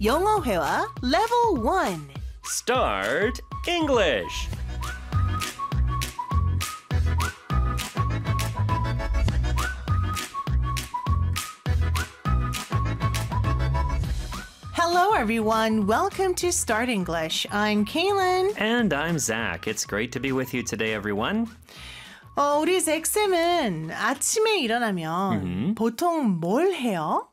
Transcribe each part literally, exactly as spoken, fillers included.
영어회화 Level one. Start English. Hello, everyone. Welcome to Start English. I'm Kaylin. And I'm Zach. It's great to be with you today, everyone. 어, 우리 잭쌤은 아침에 일어나면 Mm-hmm. 보통 뭘 해요?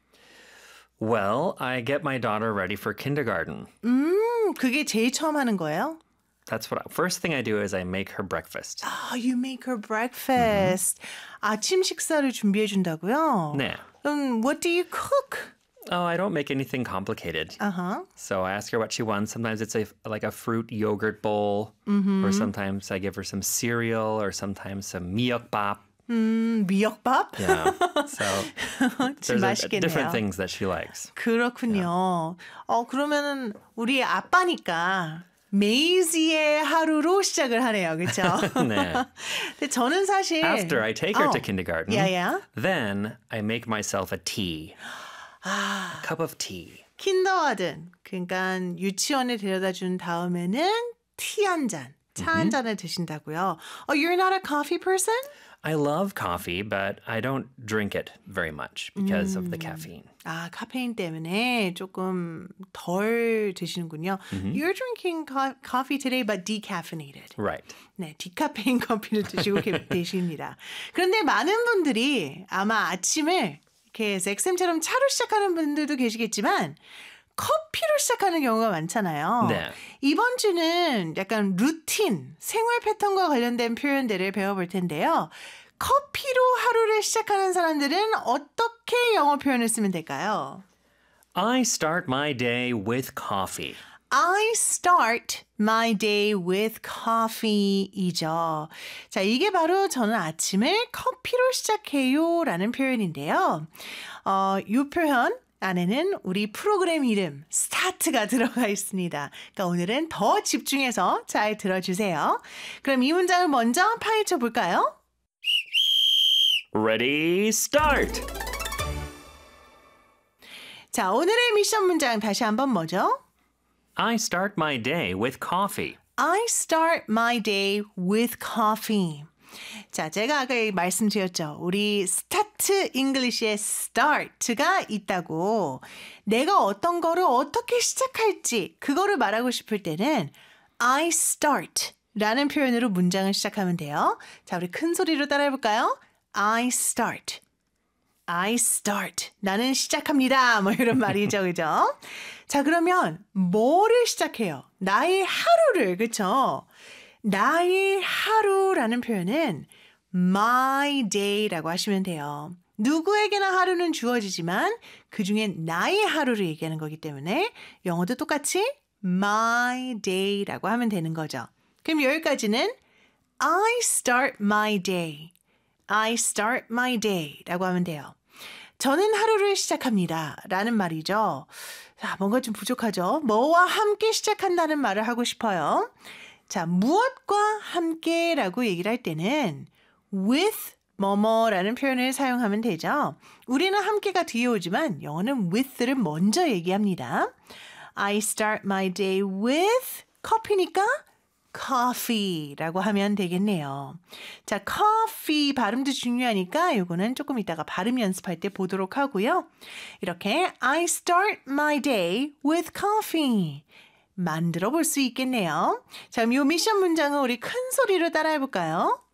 Well, I get my daughter ready for kindergarten. 음, 그게 제일 처음 하는 거예요? That's what I, first thing I do is I make her breakfast. Oh, you make her breakfast. 아침 식사를 준비해 준다고요? 네. Um, what do you cook? Oh, I don't make anything complicated. Uh-huh. So I ask her what she wants. Sometimes it's a, like a fruit yogurt bowl, Mm-hmm. or sometimes I give her some cereal, or sometimes some 미역밥. 음, 미역밥? Yeah. So there's a, 맛있겠네요. different things that she likes. 그렇군요. 어, 그러면은 우리 아빠니까 메이지의 하루로 시작을 하네요. 그렇죠? 네. 근데 저는 사실 After I take her 어, to kindergarten, yeah, yeah. then I make myself a tea. 아, A cup of tea. 킨더가든 그러니까 유치원에 데려다 준 다음에는 티 한 잔, 차 한 잔을 드신다고요. Oh, you're not a coffee person? I love coffee, but I don't drink it very much because of the caffeine. 아, 카페인 때문에 조금 덜 드시는군요. You're drinking co- coffee today, but decaffeinated. Right. 네, 디카페인 커피를 드시고 계- 계십니다. 그런데 많은 분들이 아마 아침을 이렇게 엑쌤처럼 차로 시작하는 분들도 계시겠지만 커피로 시작하는 경우가 많잖아요. 네. 이번 주는 약간 루틴, 생활 패턴과 관련된 표현들을 배워볼 텐데요. 커피로 하루를 시작하는 사람들은 어떻게 영어 표현을 쓰면 될까요? I start my day with coffee. I start my day with coffee이죠. 자, 이게 바로 저는 아침을 커피로 시작해요 라는 표현인데요. 어, 이 표현 안에는 우리 프로그램 이름 스타트가 들어가 있습니다. 그러니까 오늘은 더 집중해서 잘 들어주세요. 그럼 이 문장을 먼저 파헤쳐 볼까요? Ready, start! 자, 오늘의 미션 문장 다시 한번 뭐죠? I start my day with coffee. I start my day with coffee. 자, 제가 아까 말씀드렸죠. 우리 스타트 잉글리시에 start가 있다고. 내가 어떤 거를 어떻게 시작할지 그거를 말하고 싶을 때는 I start 라는 표현으로 문장을 시작하면 돼요. 자, 우리 큰 소리로 따라해 볼까요? I start. I start. 나는 시작합니다. 뭐 이런 말이죠. 그죠? 자, 그러면 뭐를 시작해요? 나의 하루를. 그쵸? 나의 하루라는 표현은 my day라고 하시면 돼요. 누구에게나 하루는 주어지지만 그중에 나의 하루를 얘기하는 거기 때문에 영어도 똑같이 my day라고 하면 되는 거죠. 그럼 여기까지는 I start my day. I start my day라고 하면 돼요. 저는 하루를 시작합니다. 라는 말이죠. 자, 뭔가 좀 부족하죠? 뭐와 함께 시작한다는 말을 하고 싶어요. 자, 무엇과 함께라고 얘기를 할 때는 with 뭐뭐라는 표현을 사용하면 되죠. 우리는 함께가 뒤에 오지만 영어는 with를 먼저 얘기합니다. I start my day with 커피니까 coffee라고 하면 되겠네요. 자, coffee 발음도 중요하니까 이거는 조금 이따가 발음 연습할 때 보도록 하고요. 이렇게 I start my day with coffee 만들어 볼 수 있겠네요. 자, 이 미션 문장은 우리 큰 소리로 따라해 볼까요?